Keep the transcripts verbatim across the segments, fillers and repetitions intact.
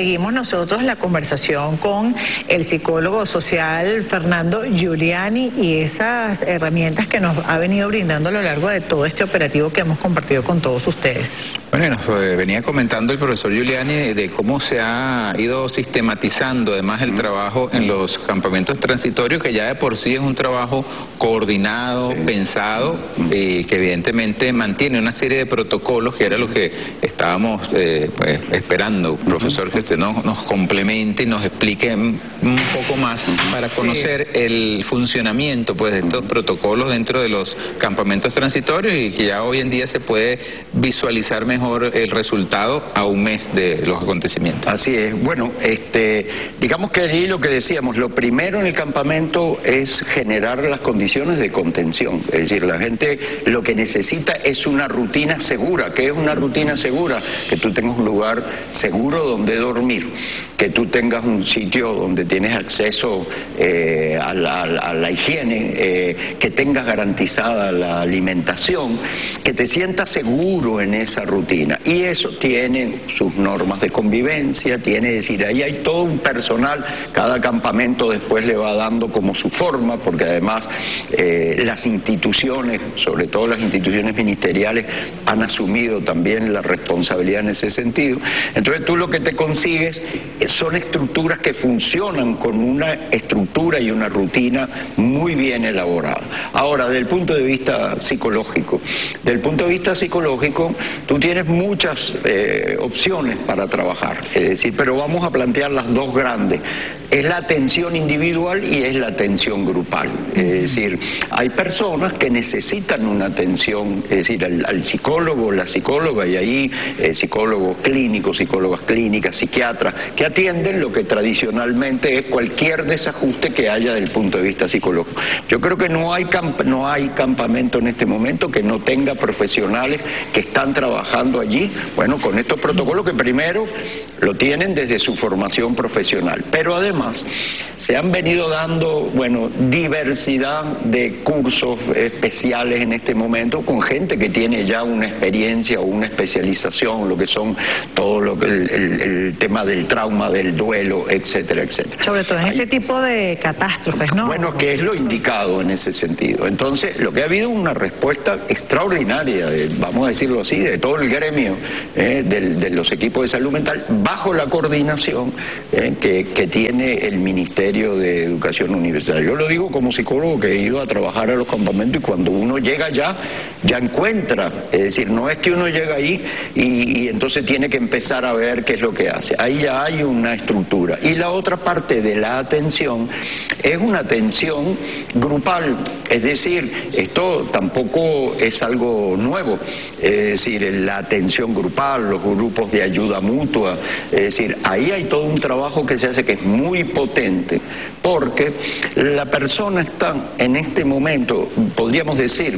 seguimos nosotros la conversación con el psicólogo social Fernando Giuliani y esas herramientas que nos ha venido brindando a lo largo de todo este operativo que hemos compartido con todos ustedes. Bueno, nos eh, venía comentando el profesor Giuliani de cómo se ha ido sistematizando además el trabajo en los campamentos transitorios, que ya de por sí es un trabajo coordinado, sí. pensado, y que evidentemente mantiene una serie de protocolos, que era lo que estábamos eh, pues, esperando, profesor, que usted nos, nos complemente y nos explique un poco más para conocer sí. el funcionamiento pues, de estos protocolos dentro de los campamentos transitorios, y que ya hoy en día se puede visualizar mejor el resultado a un mes de los acontecimientos. Así es. Bueno, este, digamos que ahí lo que decíamos, lo primero en el campamento es generar las condiciones de contención. Es decir, la gente lo que necesita es una rutina segura. ¿Qué es una rutina segura? Que tú tengas un lugar seguro donde dormir, que tú tengas un sitio donde tienes acceso eh, a, la, a la higiene, eh, que tengas garantizada la alimentación, que te sientas seguro en esa rutina. Y eso tiene sus normas de convivencia, tiene, es decir, ahí hay todo un personal, cada campamento después le va dando como su forma, porque además eh, las instituciones, sobre todo las instituciones ministeriales, han asumido también la responsabilidad en ese sentido. Entonces tú lo que te consigues son estructuras que funcionan con una estructura y una rutina muy bien elaborada. Ahora, desde el punto de vista psicológico, desde el punto de vista psicológico, tú tienes muchas eh, opciones para trabajar, es decir, pero vamos a plantear las dos grandes. Es la atención individual y es la atención grupal. Es decir, hay personas que necesitan una atención, es decir, al, al psicólogo, la psicóloga, y ahí eh, psicólogos clínicos, psicólogas clínicas, psiquiatras, que atienden lo que tradicionalmente es cualquier desajuste que haya desde el punto de vista psicológico. Yo creo que no hay, camp no hay campamento en este momento que no tenga profesionales que están trabajando allí, bueno, con estos protocolos que primero lo tienen desde su formación profesional, pero además se han venido dando, bueno, diversidad de cursos especiales en este momento con gente que tiene ya una experiencia o una especialización, lo que son todo lo que el, el, el tema del trauma, del duelo, etcétera, etcétera. Sobre todo en Ahí, este tipo de catástrofes, ¿no? Bueno, que es lo indicado en ese sentido. Entonces, lo que ha habido una respuesta extraordinaria, de, vamos a decirlo así, de todo el gremio eh, de, de los equipos de salud mental, bajo la coordinación eh, que, que tiene el Ministerio de Educación Universitaria. Yo lo digo como psicólogo que he ido a trabajar a los campamentos, y cuando uno llega allá, ya encuentra, es decir, no es que uno llega ahí y, y entonces tiene que empezar a ver qué es lo que hace. Ahí ya hay una estructura. Y la otra parte de la atención es una atención grupal, es decir, esto tampoco es algo nuevo, es decir, la atención grupal, los grupos de ayuda mutua, es decir, ahí hay todo un trabajo que se hace que es muy potente, porque la persona está en este momento, podríamos decir,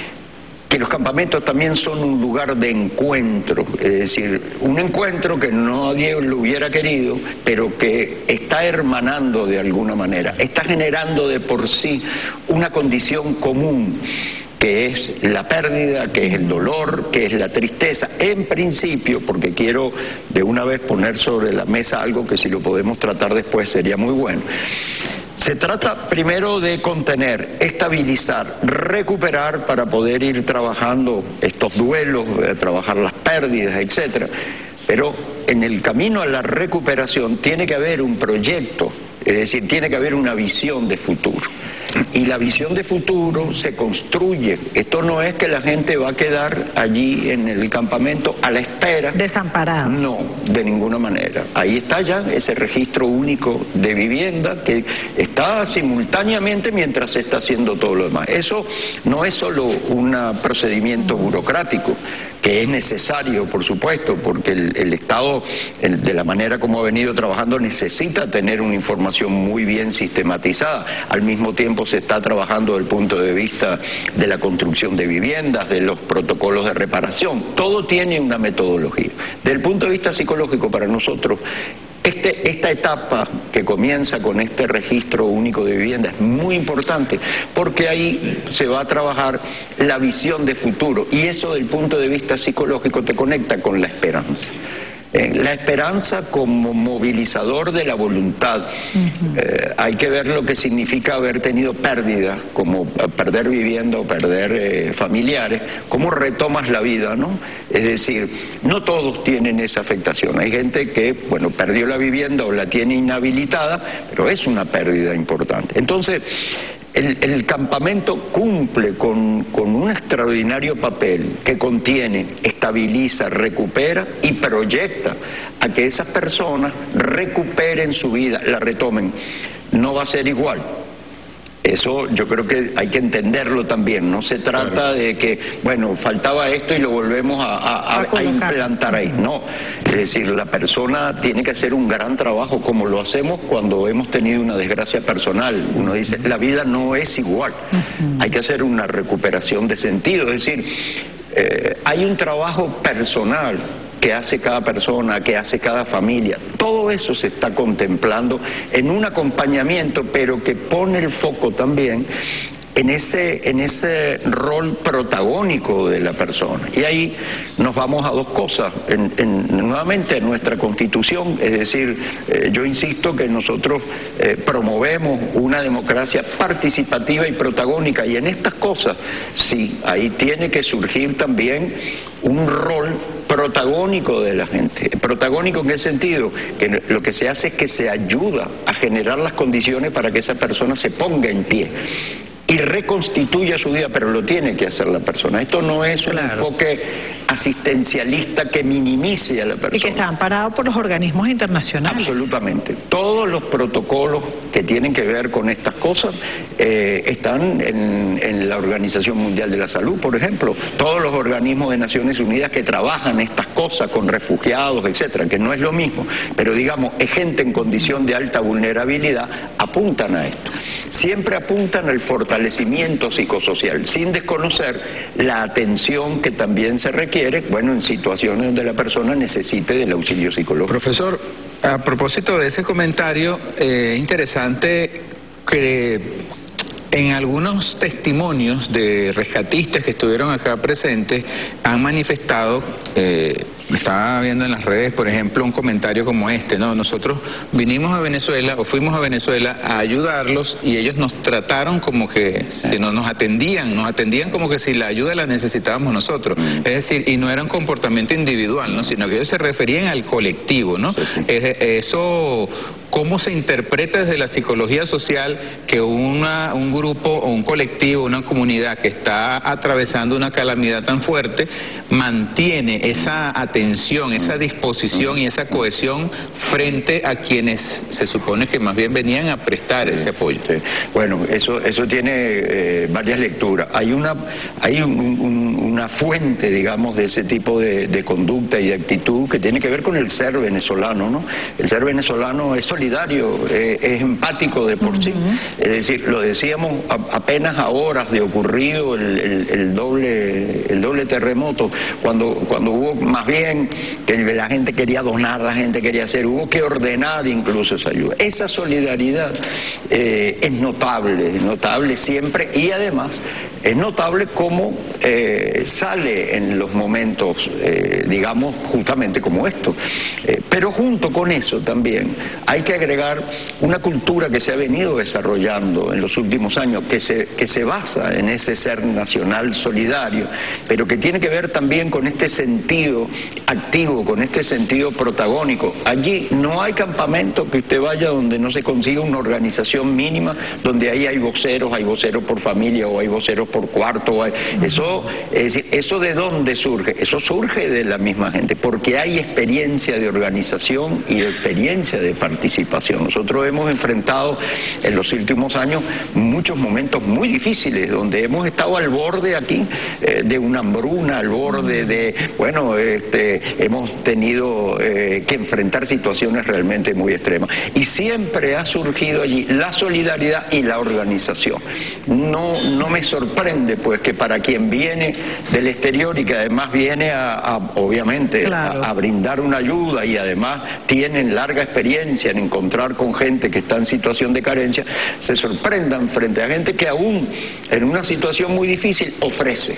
que los campamentos también son un lugar de encuentro, es decir, un encuentro que nadie lo hubiera querido, pero que está hermanando de alguna manera, está generando de por sí una condición común, que es la pérdida, que es el dolor, que es la tristeza, en principio, porque quiero de una vez poner sobre la mesa algo que si lo podemos tratar después sería muy bueno. Se trata primero de contener, estabilizar, recuperar para poder ir trabajando estos duelos, trabajar las pérdidas, etcétera. Pero en el camino a la recuperación tiene que haber un proyecto, es decir, tiene que haber una visión de futuro. Y la visión de futuro se construye. Esto no es que la gente va a quedar allí en el campamento a la espera. Desamparada. No, de ninguna manera. Ahí está ya ese registro único de vivienda que está simultáneamente mientras se está haciendo todo lo demás. Eso no es solo un procedimiento burocrático, que es necesario, por supuesto, porque el, el Estado, el, de la manera como ha venido trabajando, necesita tener una información muy bien sistematizada. Al mismo tiempo se está trabajando desde el punto de vista de la construcción de viviendas, de los protocolos de reparación. Todo tiene una metodología. Desde el punto de vista psicológico, para nosotros, Este, esta etapa que comienza con este registro único de vivienda es muy importante, porque ahí se va a trabajar la visión de futuro, y eso desde el punto de vista psicológico te conecta con la esperanza. Eh, la esperanza como movilizador de la voluntad. Uh-huh. eh, hay que ver lo que significa haber tenido pérdidas, como perder vivienda o perder eh, familiares, cómo retomas la vida, ¿no? Es decir, no todos tienen esa afectación. Hay gente que, bueno, perdió la vivienda o la tiene inhabilitada, pero es una pérdida importante. Entonces, El, el campamento cumple con, con un extraordinario papel que contiene, estabiliza, recupera y proyecta a que esas personas recuperen su vida, la retomen. No va a ser igual. Eso yo creo que hay que entenderlo también. No se trata claro. de que, bueno, faltaba esto y lo volvemos a, a, a, a implantar ahí. No, es decir, la persona tiene que hacer un gran trabajo, como lo hacemos cuando hemos tenido una desgracia personal. Uno dice, la vida no es igual. Uh-huh. Hay que hacer una recuperación de sentido. Es decir, eh, hay un trabajo personal que hace cada persona, que hace cada familia. Todo eso se está contemplando en un acompañamiento, pero que pone el foco también en ese, en ese rol protagónico de la persona. Y ahí nos vamos a dos cosas. En, en, nuevamente, en nuestra Constitución, es decir, eh, yo insisto que nosotros eh, promovemos una democracia participativa y protagónica, y en estas cosas, sí, ahí tiene que surgir también un rol protagónico de la gente. ¿Protagónico en qué sentido? Que lo que se hace es que se ayuda a generar las condiciones para que esa persona se ponga en pie y reconstituya su vida, pero lo tiene que hacer la persona. Esto no es un claro. enfoque asistencialista que minimice a la persona. Y que está amparado por los organismos internacionales. Absolutamente. Todos los protocolos que tienen que ver con estas cosas eh, están en, en la Organización Mundial de la Salud, por ejemplo. Todos los organismos de Naciones Unidas que trabajan estas cosas con refugiados, etcétera, que no es lo mismo, pero digamos, es gente en condición de alta vulnerabilidad, apuntan a esto. Siempre apuntan al fortalecimiento psicosocial, sin desconocer la atención que también se requiere, bueno, en situaciones donde la persona necesite del auxilio psicológico. Profesor, a propósito de ese comentario, es eh, interesante que en algunos testimonios de rescatistas que estuvieron acá presentes han manifestado, eh, estaba viendo en las redes, por ejemplo, un comentario como este, ¿no? Nosotros vinimos a Venezuela o fuimos a Venezuela a ayudarlos y ellos nos trataron como que si no nos atendían, nos atendían como que si la ayuda la necesitábamos nosotros. Es decir, y no era un comportamiento individual, ¿no? Sino que ellos se referían al colectivo, ¿no? Sí, sí. Es, eso, ¿cómo se interpreta desde la psicología social que una, un grupo o un colectivo, una comunidad que está atravesando una calamidad tan fuerte mantiene esa atención, esa disposición y esa cohesión frente a quienes se supone que más bien venían a prestar ese apoyo? Sí. Bueno, eso eso tiene eh, varias lecturas. Hay una hay un, un, una fuente, digamos, de ese tipo de, de conducta y de actitud que tiene que ver con el ser venezolano, ¿no? El ser venezolano es solidario, eh, es empático de por uh-huh. sí. Es decir, lo decíamos a, apenas a horas de ocurrido el, el, el doble el doble terremoto, cuando cuando hubo más bien que la gente quería donar, la gente quería hacer, hubo que ordenar incluso esa ayuda. Esa solidaridad eh, es notable, es notable siempre, y además es notable cómo eh, sale en los momentos, eh, digamos, justamente como esto. Eh, pero junto con eso también hay que agregar una cultura que se ha venido desarrollando en los últimos años, que se, que se basa en ese ser nacional solidario, pero que tiene que ver también con este sentido activo, con este sentido protagónico. Allí no hay campamento que usted vaya donde no se consiga una organización mínima, donde ahí hay voceros, hay voceros por familia o hay voceros por cuarto. Hay... Eso, es decir, ¿eso de dónde surge? Eso surge de la misma gente, porque hay experiencia de organización y experiencia de participación. Nosotros hemos enfrentado en los últimos años muchos momentos muy difíciles, donde hemos estado al borde aquí eh, de una hambruna, al borde de, bueno, este, hemos tenido eh, que enfrentar situaciones realmente muy extremas. Y siempre ha surgido allí la solidaridad y la organización. No, no me sorprende, pues, que para quien viene del exterior y que además viene a, a obviamente, claro. a, a brindar una ayuda, y además tienen larga experiencia en encontrar con gente que está en situación de carencia, se sorprendan frente a gente que aún en una situación muy difícil ofrece.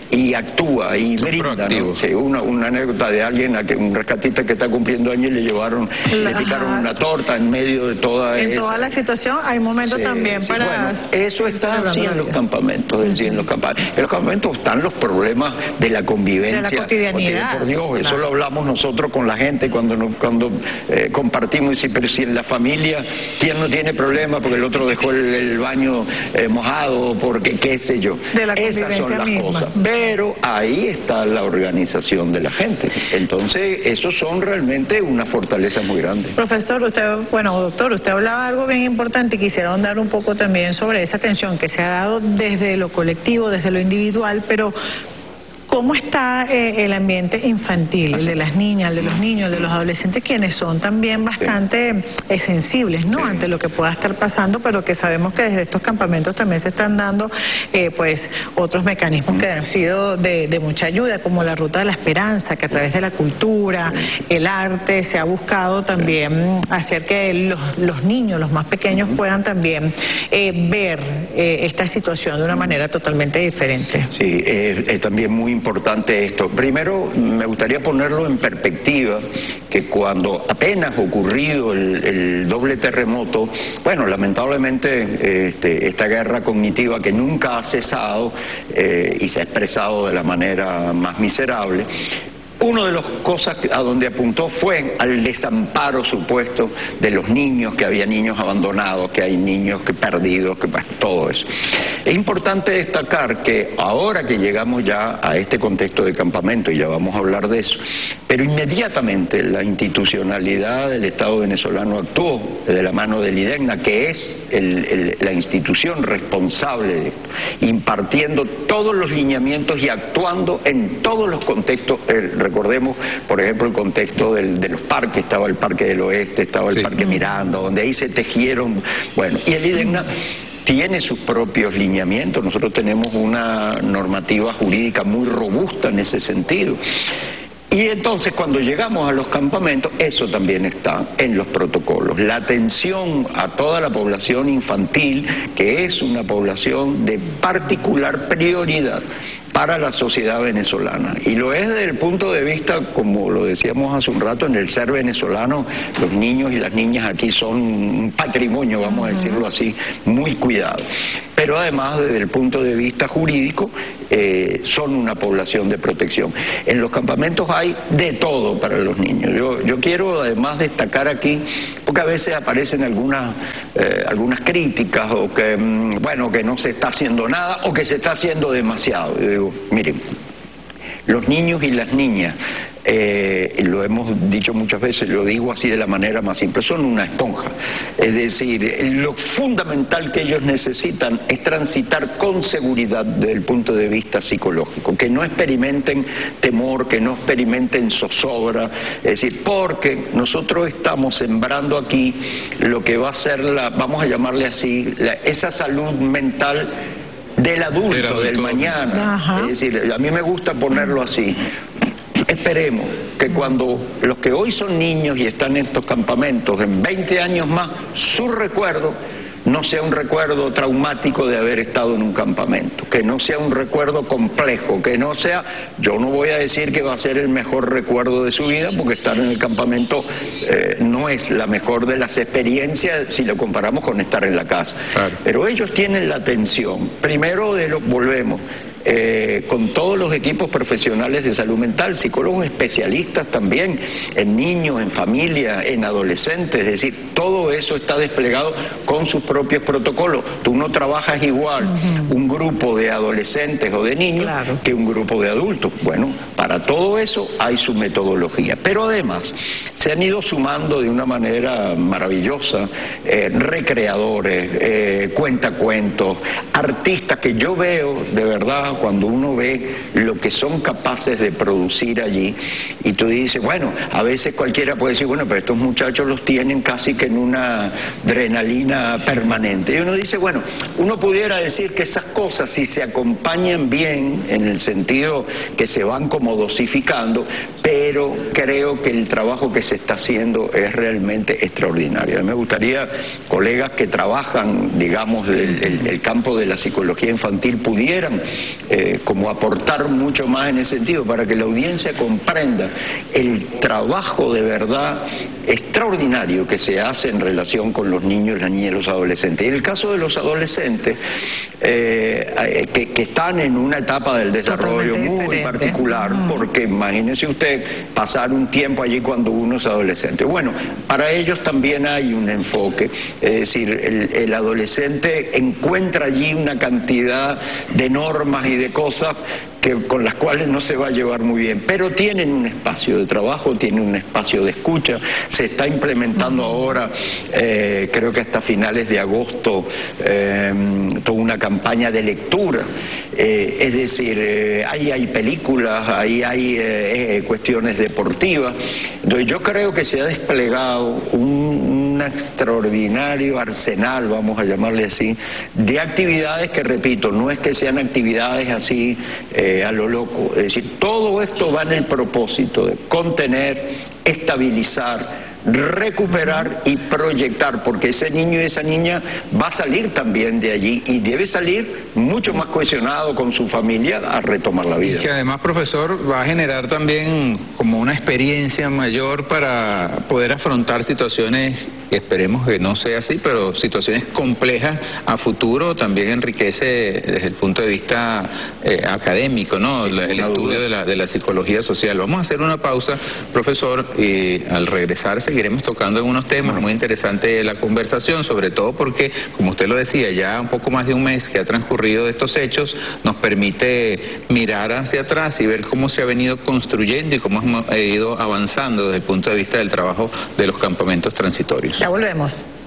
y actúa y Son brinda, ¿no? Sí, una, una anécdota de alguien, a que, un rescatista que está cumpliendo años, le llevaron, la... le picaron una torta en medio de toda En esa... toda la situación hay momentos sí, también sí, para... Bueno, eso está así en los campamentos, es decir, en los campamentos. En los campamentos están los problemas de la convivencia. De la cotidianidad. Por Dios, claro. Eso lo hablamos nosotros con la gente cuando, nos, cuando eh, compartimos, y decir, pero si en la familia, ¿quién no tiene problema porque el otro dejó el, el baño eh, mojado, porque qué sé yo? De la Esas son las misma. cosas. Pero ahí está la organización de la gente. Entonces, esos son realmente una fortaleza muy grande. Profesor, usted, bueno, doctor, usted hablaba de algo bien importante y quisiera ahondar un poco también sobre esa tensión que se ha dado desde lo colectivo, desde lo individual, pero ¿cómo está eh, el ambiente infantil, el de las niñas, el de los niños, el de los adolescentes, quienes son también bastante sí. eh, sensibles, ¿no?, sí. ante lo que pueda estar pasando, pero que sabemos que desde estos campamentos también se están dando eh, pues otros mecanismos que han sido de, de mucha ayuda, como la Ruta de la Esperanza, que a través de la cultura, el arte, se ha buscado también hacer que los, los niños, los más pequeños, puedan también eh, ver eh, esta situación de una manera totalmente diferente. Sí, es, es también muy importante esto. Primero, me gustaría ponerlo en perspectiva, que cuando apenas ocurrido el, el doble terremoto, bueno, lamentablemente este, esta guerra cognitiva que nunca ha cesado eh, y se ha expresado de la manera más miserable, una de las cosas a donde apuntó fue al desamparo supuesto de los niños, que había niños abandonados, que hay niños que perdidos, que pues, todo eso. Es importante destacar que ahora que llegamos ya a este contexto de campamento, y ya vamos a hablar de eso, pero inmediatamente la institucionalidad del Estado venezolano actuó de la mano del IDEGNA, que es el, el, la institución responsable de esto, impartiendo todos los lineamientos y actuando en todos los contextos. El, Recordemos, por ejemplo, el contexto del, de los parques, estaba el Parque del Oeste, estaba el sí. Parque Miranda, donde ahí se tejieron, bueno, y el IDEGNA tiene sus propios lineamientos. Nosotros tenemos una normativa jurídica muy robusta en ese sentido. Y entonces cuando llegamos a los campamentos, eso también está en los protocolos. La atención a toda la población infantil, que es una población de particular prioridad para la sociedad venezolana. Y lo es desde el punto de vista, como lo decíamos hace un rato, en el ser venezolano, los niños y las niñas aquí son un patrimonio, vamos a decirlo así, muy cuidado. Pero además, desde el punto de vista jurídico, eh, son una población de protección. En los campamentos hay de todo para los niños. Yo, yo quiero además destacar aquí, porque a veces aparecen algunas, eh, algunas críticas, o que, bueno, que no se está haciendo nada, o que se está haciendo demasiado. Yo digo, miren, los niños y las niñas, eh, lo hemos dicho muchas veces, lo digo así de la manera más simple, son una esponja. Es decir, lo fundamental que ellos necesitan es transitar con seguridad desde el punto de vista psicológico, que no experimenten temor, que no experimenten zozobra, es decir, porque nosotros estamos sembrando aquí lo que va a ser la, vamos a llamarle así, la, esa salud mental del adulto, del, adulto. del mañana. Ajá. Es decir, a mí me gusta ponerlo así. Esperemos que cuando los que hoy son niños y están en estos campamentos, en veinte años más, su recuerdo no sea un recuerdo traumático de haber estado en un campamento, que no sea un recuerdo complejo, que no sea, yo no voy a decir que va a ser el mejor recuerdo de su vida, porque estar en el campamento eh, no es la mejor de las experiencias si lo comparamos con estar en la casa. Claro. Pero ellos tienen la atención, primero de lo, volvemos, Eh, con todos los equipos profesionales de salud mental, psicólogos especialistas también, en niños, en familias, en adolescentes, es decir, todo eso está desplegado con sus propios protocolos. Tú no trabajas igual uh-huh. un grupo de adolescentes o de niños claro. que un grupo de adultos. Bueno, para todo eso hay su metodología, pero además se han ido sumando de una manera maravillosa eh, recreadores, eh, cuentacuentos, artistas que yo veo de verdad cuando uno ve lo que son capaces de producir allí, y tú dices, bueno, a veces cualquiera puede decir, bueno, pero estos muchachos los tienen casi que en una adrenalina permanente. Y uno dice, bueno, uno pudiera decir que esas cosas, si se acompañan bien, en el sentido que se van como dosificando, pero creo que el trabajo que se está haciendo es realmente extraordinario. A mí me gustaría, colegas que trabajan, digamos, el, el, el campo de la psicología infantil, pudieran eh, como aportar mucho más en ese sentido, para que la audiencia comprenda el trabajo de verdad extraordinario que se hace en relación con los niños, las niñas y los adolescentes. Y en el caso de los adolescentes, eh, que, que están en una etapa del desarrollo muy particular, porque imagínese usted pasar un tiempo allí cuando uno es adolescente. Bueno, para ellos también hay un enfoque, es decir, el, el adolescente encuentra allí una cantidad de normas y de cosas que, con las cuales no se va a llevar muy bien, pero tienen un espacio de trabajo, tienen un espacio de escucha. Se está implementando ahora, eh, creo que hasta finales de agosto, eh, toda una campaña de lectura, eh, es decir, eh, ahí hay películas, ahí hay eh, eh, cuestiones deportivas. Entonces yo creo que se ha desplegado un, un extraordinario arsenal, vamos a llamarle así, de actividades que, repito, no es que sean actividades así eh, a lo loco, es decir, todo esto va en el propósito de contener, estabilizar, recuperar y proyectar, porque ese niño y esa niña va a salir también de allí y debe salir mucho más cohesionado con su familia a retomar la vida. Y que además, profesor, va a generar también como una experiencia mayor para poder afrontar situaciones, que esperemos que no sea así, pero situaciones complejas a futuro. También enriquece desde el punto de vista eh, académico, ¿no? Sí, el estudio de la, de la psicología social. Vamos a hacer una pausa, profesor, y al regresar seguiremos tocando algunos temas. Bueno, muy interesante la conversación, sobre todo porque, como usted lo decía, ya un poco más de un mes que ha transcurrido de estos hechos, nos permite mirar hacia atrás y ver cómo se ha venido construyendo y cómo hemos ido avanzando desde el punto de vista del trabajo de los campamentos transitorios. Ya volvemos.